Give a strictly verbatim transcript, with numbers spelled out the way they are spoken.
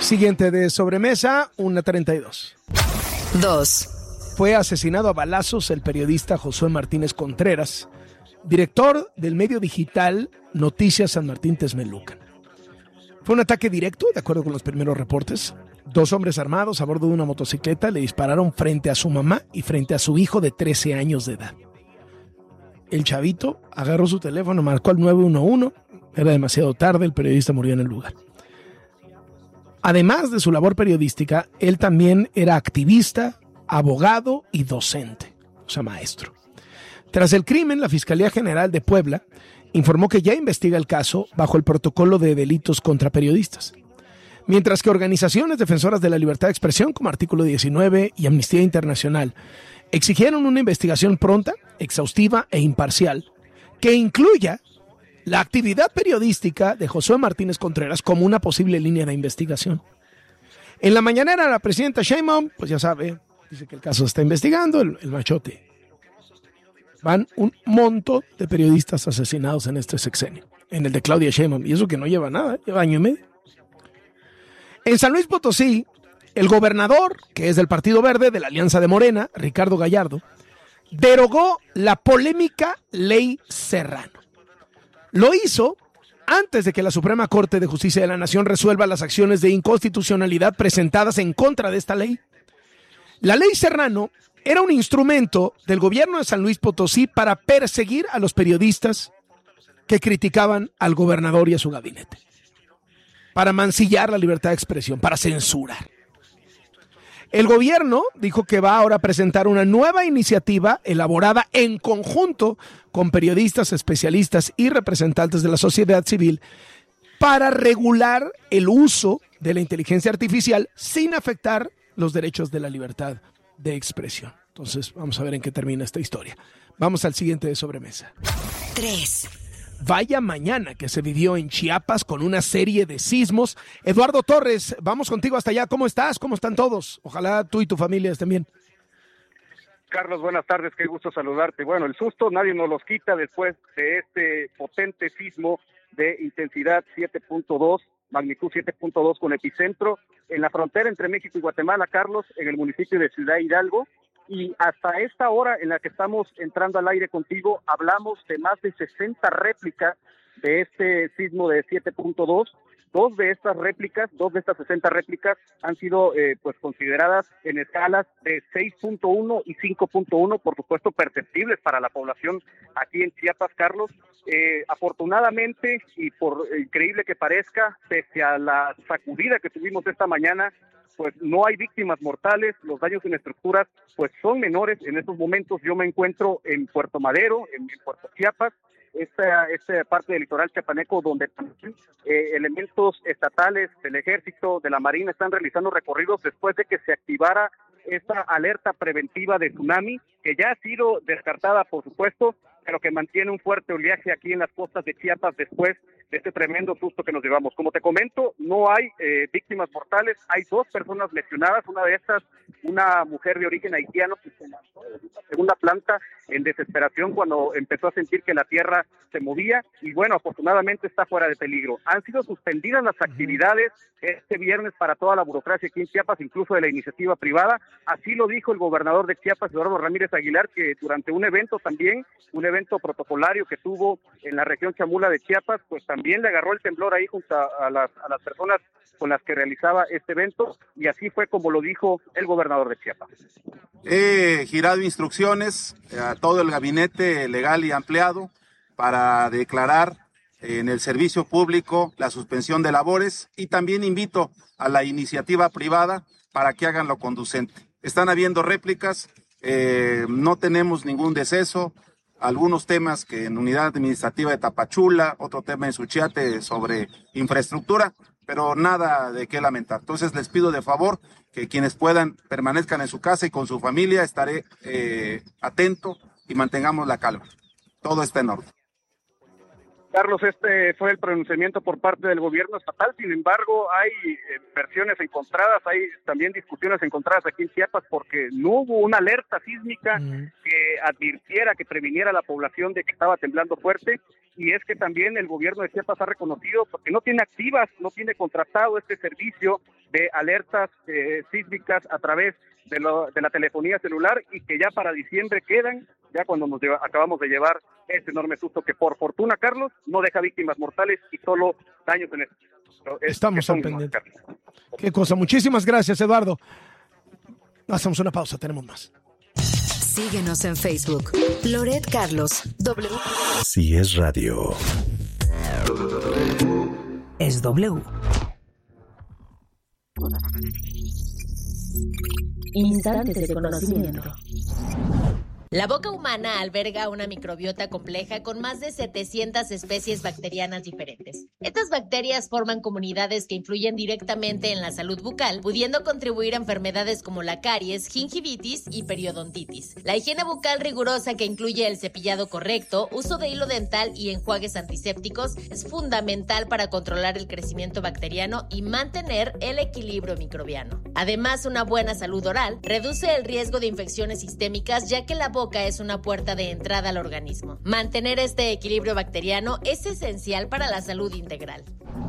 Siguiente de sobremesa, una treinta y dos. Dos. Fue asesinado a balazos el periodista Josué Martínez Contreras, director del medio digital Noticias San Martín Texmelucan. Fue un ataque directo, de acuerdo con los primeros reportes. Dos hombres armados a bordo de una motocicleta le dispararon frente a su mamá y frente a su hijo de trece años de edad. El chavito agarró su teléfono, marcó al nueve uno uno. Era demasiado tarde, el periodista murió en el lugar. Además de su labor periodística, él también era activista, abogado y docente, o sea, maestro. Tras el crimen, la Fiscalía General de Puebla informó que ya investiga el caso bajo el protocolo de delitos contra periodistas. Mientras que organizaciones defensoras de la libertad de expresión, como Artículo diecinueve y Amnistía Internacional, exigieron una investigación pronta, exhaustiva e imparcial que incluya la actividad periodística de Josué Martínez Contreras como una posible línea de investigación. En la mañanera, la presidenta Sheinbaum, pues ya sabe, dice que el caso se está investigando, el, el machote. Van un montón de periodistas asesinados en este sexenio, en el de Claudia Sheinbaum, y eso que no lleva nada, lleva año y medio. En San Luis Potosí, el gobernador, que es del Partido Verde, de la Alianza de Morena, Ricardo Gallardo, derogó la polémica Ley Serrano. Lo hizo antes de que la Suprema Corte de Justicia de la Nación resuelva las acciones de inconstitucionalidad presentadas en contra de esta ley. La Ley Serrano era un instrumento del gobierno de San Luis Potosí para perseguir a los periodistas que criticaban al gobernador y a su gabinete, para mancillar la libertad de expresión, para censurar. El gobierno dijo que va ahora a presentar una nueva iniciativa elaborada en conjunto con periodistas, especialistas y representantes de la sociedad civil para regular el uso de la inteligencia artificial sin afectar los derechos de la libertad de expresión. Entonces, vamos a ver en qué termina esta historia. Vamos al siguiente de sobremesa. Tres. Vaya mañana que se vivió en Chiapas con una serie de sismos. Eduardo Torres, vamos contigo hasta allá. ¿Cómo estás? ¿Cómo están todos? Ojalá tú y tu familia estén bien. Carlos, buenas tardes, qué gusto saludarte. Bueno, el susto nadie nos los quita después de este potente sismo de intensidad siete punto dos, magnitud siete punto dos con epicentro en la frontera entre México y Guatemala, Carlos, en el municipio de Ciudad Hidalgo. Y hasta esta hora en la que estamos entrando al aire contigo, hablamos de más de sesenta réplicas de este sismo de siete punto dos. Dos de estas réplicas, dos de estas sesenta réplicas han sido eh, pues consideradas en escalas de seis punto uno y cinco punto uno, por supuesto perceptibles para la población aquí en Chiapas, Carlos. Eh, afortunadamente, y por increíble que parezca, pese a la sacudida que tuvimos esta mañana, pues no hay víctimas mortales, los daños en estructuras pues son menores. En estos momentos yo me encuentro en Puerto Madero, en, en Puerto Chiapas, esta, esta parte del litoral chiapaneco donde también eh, elementos estatales del Ejército, de la Marina están realizando recorridos después de que se activara esta alerta preventiva de tsunami, que ya ha sido descartada, por supuesto, pero que mantiene un fuerte oleaje aquí en las costas de Chiapas después de este tremendo susto que nos llevamos. Como te comento, no hay eh, víctimas mortales, hay dos personas lesionadas, una de estas, una mujer de origen haitiano que se lanzó de la segunda planta en desesperación cuando empezó a sentir que la tierra se movía, y bueno, afortunadamente está fuera de peligro. Han sido suspendidas las actividades este viernes para toda la burocracia aquí en Chiapas, incluso de la iniciativa privada. Así lo dijo el gobernador de Chiapas, Eduardo Ramírez Aguilar, que durante un evento también, un evento protocolario que tuvo en la región Chamula de Chiapas, pues también le agarró el temblor ahí junto a, a, las, a las personas con las que realizaba este evento, y así fue como lo dijo el gobernador de Chiapas. He girado instrucciones a todo el gabinete legal y ampliado para declarar en el servicio público la suspensión de labores, y también invito a la iniciativa privada para que hagan lo conducente. Están habiendo réplicas, eh, no tenemos ningún deceso, algunos temas que en unidad administrativa de Tapachula, otro tema en Suchiate sobre infraestructura, pero nada de qué lamentar. Entonces les pido de favor que quienes puedan permanezcan en su casa y con su familia. Estaré eh, atento y mantengamos la calma. Todo está en orden. Carlos, este fue el pronunciamiento por parte del gobierno estatal. Sin embargo, hay eh, versiones encontradas, hay también discusiones encontradas aquí en Chiapas, porque no hubo una alerta sísmica mm. que advirtiera, que previniera a la población de que estaba temblando fuerte. Y es que también el gobierno de Chiapas ha reconocido, porque no tiene activas, no tiene contratado este servicio de alertas eh, sísmicas a través de, lo, de la telefonía celular y que ya para diciembre quedan, ya cuando nos lleva, acabamos de llevar este enorme susto que por fortuna, Carlos, no deja víctimas mortales y solo daños en el... Estamos al pendiente. Qué cosa. Muchísimas gracias, Eduardo. Hacemos una pausa, tenemos más. Síguenos en Facebook. Loret Carlos. W. Si es radio. Es W. Instantes de conocimiento. La boca humana alberga una microbiota compleja con más de setecientas especies bacterianas diferentes. Estas bacterias forman comunidades que influyen directamente en la salud bucal, pudiendo contribuir a enfermedades como la caries, gingivitis y periodontitis. La higiene bucal rigurosa, que incluye el cepillado correcto, uso de hilo dental y enjuagues antisépticos, es fundamental para controlar el crecimiento bacteriano y mantener el equilibrio microbiano. Además, una buena salud oral reduce el riesgo de infecciones sistémicas, ya que la boca es una puerta de entrada al organismo. Mantener este equilibrio bacteriano es esencial para la salud integral.